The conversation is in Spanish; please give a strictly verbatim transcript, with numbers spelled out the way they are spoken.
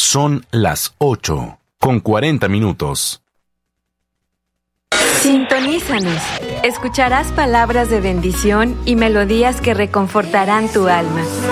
Son las ocho, con cuarenta minutos. Sintonízanos. Escucharás palabras de bendición y melodías que reconfortarán tu alma.